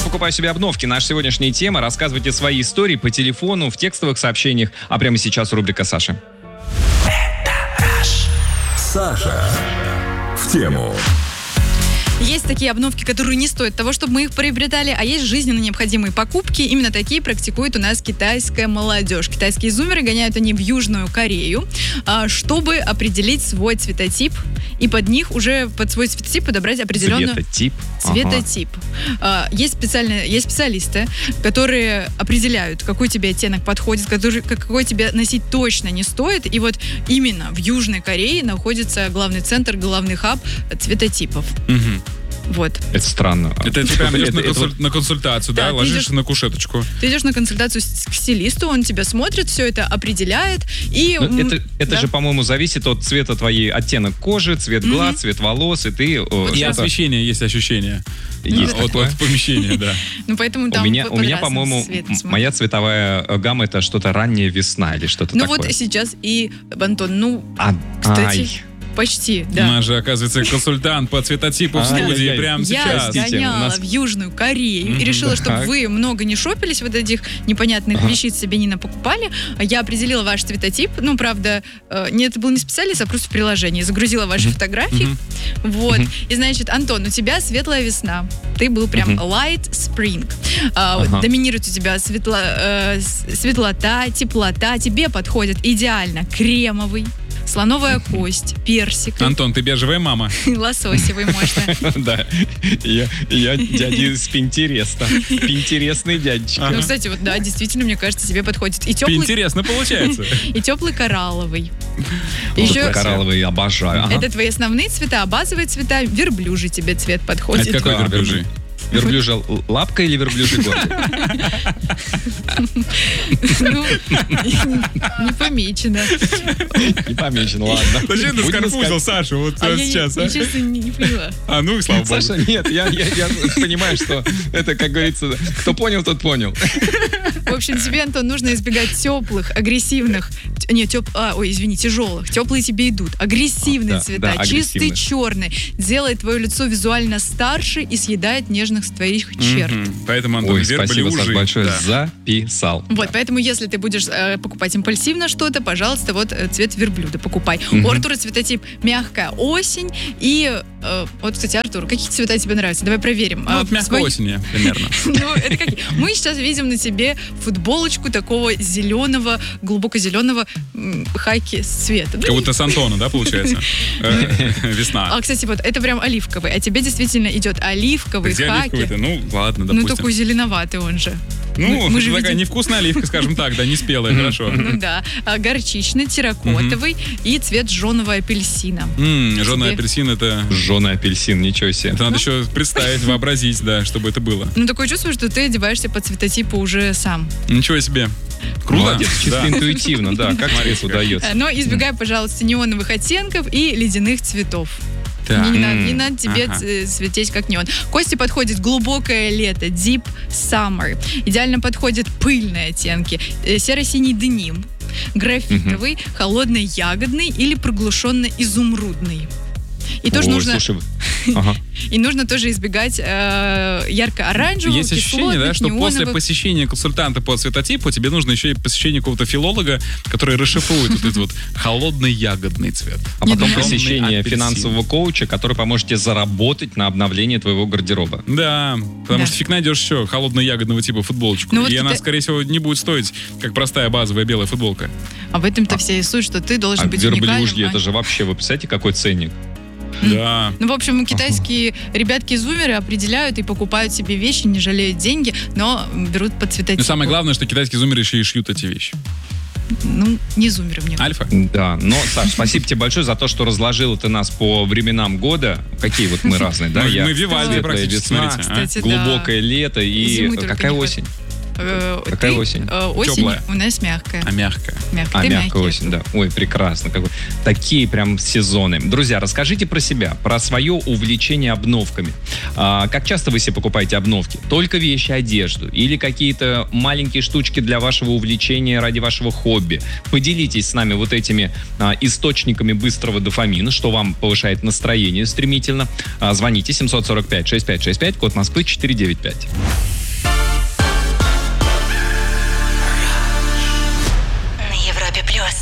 покупаю себе обновки. Наша сегодняшняя тема. Рассказывайте свои истории по телефону, в текстовых сообщениях. А прямо сейчас рубрика Саши. Саша в тему. Есть такие обновки, которые не стоят того, чтобы мы их приобретали, а есть жизненно необходимые покупки. Именно такие практикует у нас китайская молодежь. Китайские зумеры гоняют они в Южную Корею, чтобы определить свой цветотип, и под них уже под свой цветотип подобрать определенную... Цветотип. Есть специалисты, которые определяют, какой тебе оттенок подходит, какой тебе носить точно не стоит. И вот именно в Южной Корее находится главный центр, главный хаб цветотипов. Вот. Это странно. Это ты прям идешь на консультацию, да? Ложишься на кушеточку. Ты идешь на консультацию к стилисту, он тебя смотрит, все это определяет. И это же, по-моему, зависит от цвета твоей, оттенок кожи, цвет глаз, цвет волос, и ты... И освещение есть ощущение. Есть от помещения, да. Ну, поэтому там у меня, по-моему, моя цветовая гамма — это что-то ранняя весна или что-то такое. Ну вот сейчас и, Антон, кстати... Почти, да. У нас же, оказывается, консультант по цветотипу в студии прямо сейчас. Я сгоняла в Южную Корею и решила, чтобы вы много не шопились, вот этих непонятных вещиц себе не напокупали. Я определила ваш цветотип. Ну, правда, это был не специалист, а просто в приложении. Загрузила ваши фотографии. Вот. И, значит, Антон, у тебя светлая весна. Ты был прям light spring. Доминирует у тебя светлота, теплота. Тебе подходит идеально кремовый, слоновая кость, персик. Антон, ты бежевая мама. Лососевый можно. Да, я дядя из Пинтереста. Пинтерестный дядечка. Ну, кстати, вот да, действительно, мне кажется, тебе подходит. И теплый... Интересно получается. И теплый коралловый. Еще коралловый обожаю. Это твои основные цвета, а базовые цвета верблюжий тебе цвет подходит. Это какой верблюжий? Верблюжья лапка или верблюжий горб? Ну, не помечено. Не помечено, ладно. Зачем ты сконфузил Сашу вот сейчас, а? Я, честно, не поняла. Ну, слава богу. Саша, нет, я понимаю, что это, как говорится, кто понял, тот понял. В общем, тебе, Антон, нужно избегать теплых, агрессивных, тяжелых. Теплые тебе идут. Агрессивные цвета, чистый черный. Делает твое лицо визуально старше и съедает нежных твоих черт. Поэтому, Антон, спасибо, Саш, большое. Записал. Вот, поэтому, если ты будешь покупать импульсивно что-то, пожалуйста, вот цвет верблюда покупай. У Артура цветотип мягкая осень. И вот, кстати, Артур, какие цвета тебе нравятся? Давай проверим. Ну, вот мягкая осень, примерно. Ну, это какие? Мы сейчас видим на тебе футболочку такого зеленого, глубоко зеленого хаки цвета. Как будто с Антона, да, получается? Весна. А, кстати, вот это прям оливковый. А тебе действительно идет оливковый хаки. Ну, ладно, допустим. Ну, такой зеленоватый он же. Ну, мы же такая невкусная оливка, скажем так, да, не спелая, хорошо. Ну да. Горчичный, терракотовый и цвет жженого апельсина. Жженый апельсин — это... Жженый апельсин, ничего себе. Это надо еще представить, вообразить, да, чтобы это было. Ну, такое чувство, что ты одеваешься по цветотипу уже сам. Ничего себе. Круто. Молодец, чисто интуитивно, да, как тебе удается. Но избегай, пожалуйста, неоновых оттенков и ледяных цветов. Не надо тебе цвететь как неон. Кости подходит глубокое лето, deep summer. Идеально подходят пыльные оттенки. Серо-синий деним, графитовый, холодный ягодный или приглушенный изумрудный. И тоже нужно... И нужно тоже избегать ярко-оранжевого, есть ощущение, да, что после посещения консультанта по цветотипу тебе нужно еще и посещение какого-то филолога, который расшифрует вот этот вот холодный ягодный цвет. А потом посещение финансового коуча, который поможет тебе заработать на обновление твоего гардероба. Да, потому что фиг найдешь еще холодно-ягодного типа футболочку. И она, скорее всего, не будет стоить, как простая базовая белая футболка. А в этом-то вся и суть, что ты должен быть уникальным. Верблюжье, это же вообще, вы представляете, какой ценник? Да. Ну, в общем, китайские ребятки-зумеры определяют и покупают себе вещи, не жалеют деньги, но берут по цветотипу. Но самое главное, что китайские зумеры еще и шьют эти вещи. Ну, не зумеры мне. Альфа? Да, но, Саш, спасибо тебе большое за то, что разложила ты нас по временам года. Какие вот мы разные, да? Мы Вивальди практически, смотрите. Глубокое лето и какая осень? Какая осень? Осень теплая. У нас мягкая. А мягкая? Мягкая осень, да. Ой, прекрасно. Такие прям сезоны. Друзья, расскажите про себя, про свое увлечение обновками. Как часто вы себе покупаете обновки? Только вещи, одежду? Или какие-то маленькие штучки для вашего увлечения ради вашего хобби? Поделитесь с нами вот этими источниками быстрого дофамина, что вам повышает настроение стремительно. Звоните 745-6565, код Москвы 495.